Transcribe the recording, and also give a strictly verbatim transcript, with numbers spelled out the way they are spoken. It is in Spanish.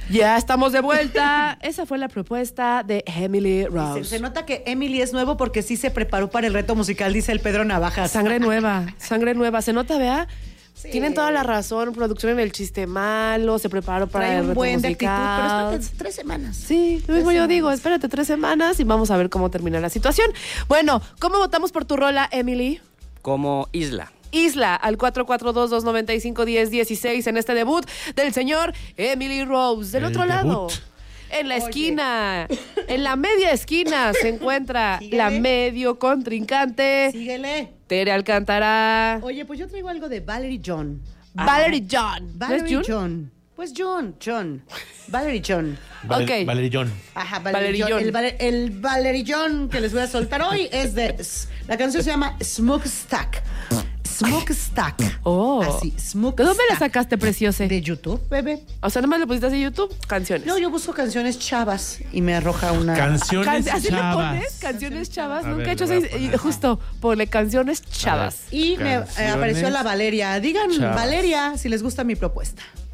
Ya estamos de vuelta. Esa fue la propuesta de Emily Rose. Se, se nota que Emily es nuevo porque sí se preparó para el reto musical, dice el Pedro Navajas. Sangre nueva, sangre nueva. Se nota, vea. Sí. Tienen toda la razón. Producción en el chiste malo. Se preparó para Trae el un reto buen de actitud, musical. pero espérate tres semanas. Sí, lo mismo yo digo. Espérate tres semanas y vamos a ver cómo termina la situación. Bueno, ¿cómo votamos por tu rola, Emily? Como Isla. Isla al cuatro cuatro dos, dos nueve cinco, uno cero uno seis en este debut del señor Emily Rose. Del El otro lado, debut. en la Oye. esquina, en la media esquina se encuentra Síguele. la medio contrincante Síguele. Tere Alcántara. Oye, pues yo traigo algo de Valerie John. Valerie John. ¿No es Valerie June? John. Pues John, John. Valerie John. Vale, Ok. Valerie John. Ajá, Valerie Valerillón. John. El, Vale- el Valerillón que les voy a soltar hoy es de... La canción se llama Smokestack. Smokestack. Oh. Así, ¿De Smokestack. dónde la sacaste, preciosa? De YouTube, bebé. O sea, nomás le pusiste así YouTube, canciones. No, yo busco canciones chavas y me arroja una... Canciones Can- ¿Así le chavas. pones? Canciones chavas. A Nunca ver, he hecho le voy eso. a y- poner. Justo, ponle canciones chavas. Y me eh, Canciones apareció la Valeria. Digan chavas. Valeria si les gusta mi propuesta.